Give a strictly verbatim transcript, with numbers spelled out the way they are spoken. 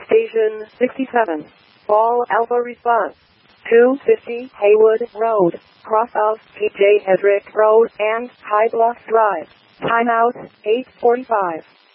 Station sixty-seven. Ball Alpha response. two fifty Haywood Road, cross of P J Hedrick Road and High Bluff Drive. Timeout, eight forty-five.